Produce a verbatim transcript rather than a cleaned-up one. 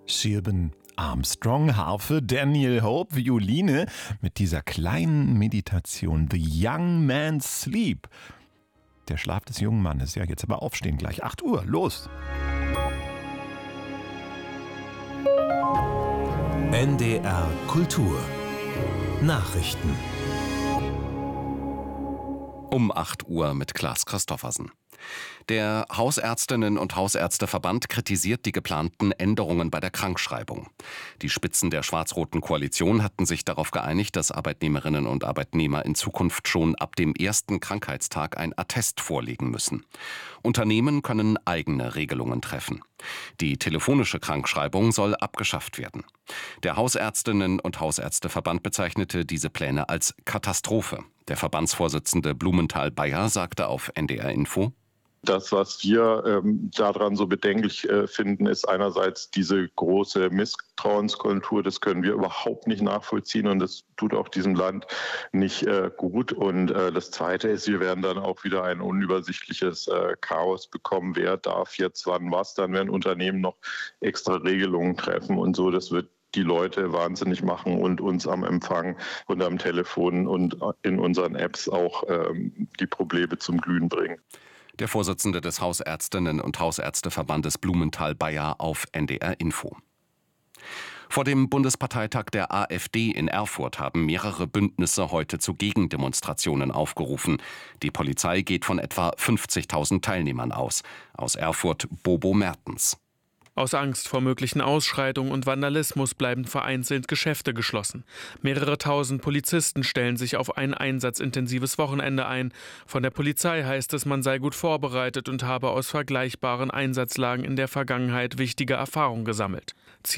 Schirbin, Armstrong, Harfe, Daniel Hope, Violine mit dieser kleinen Meditation. The Young Man's Sleep. Der Schlaf des jungen Mannes. Ja, jetzt aber aufstehen gleich. acht Uhr, los! N D R Kultur Nachrichten Um acht Uhr mit Klaas Christoffersen. Der Hausärztinnen- und Hausärzteverband kritisiert die geplanten Änderungen bei der Krankschreibung. Die Spitzen der schwarz-roten Koalition hatten sich darauf geeinigt, dass Arbeitnehmerinnen und Arbeitnehmer in Zukunft schon ab dem ersten Krankheitstag ein Attest vorlegen müssen. Unternehmen können eigene Regelungen treffen. Die telefonische Krankschreibung soll abgeschafft werden. Der Hausärztinnen- und Hausärzteverband bezeichnete diese Pläne als Katastrophe. Der Verbandsvorsitzende Blumenthal-Bayer sagte auf N D R Info: Das, was wir ähm, daran so bedenklich äh, finden, ist einerseits diese große Misstrauenskultur. Das können wir überhaupt nicht nachvollziehen und das tut auch diesem Land nicht äh, gut. Und äh, das Zweite ist, wir werden dann auch wieder ein unübersichtliches äh, Chaos bekommen. Wer darf jetzt wann was? Dann werden Unternehmen noch extra Regelungen treffen und so. Das wird die Leute wahnsinnig machen und uns am Empfang und am Telefon und in unseren Apps auch ähm, die Probleme zum Glühen bringen. Der Vorsitzende des Hausärztinnen- und Hausärzteverbandes Blumenthal-Bayer auf N D R Info. Vor dem Bundesparteitag der AfD in Erfurt haben mehrere Bündnisse heute zu Gegendemonstrationen aufgerufen. Die Polizei geht von etwa fünfzigtausend Teilnehmern aus. Aus Erfurt Bobo Mertens. Aus Angst vor möglichen Ausschreitungen und Vandalismus bleiben vereinzelt Geschäfte geschlossen. Mehrere tausend Polizisten stellen sich auf ein einsatzintensives Wochenende ein. Von der Polizei heißt es, man sei gut vorbereitet und habe aus vergleichbaren Einsatzlagen in der Vergangenheit wichtige Erfahrungen gesammelt.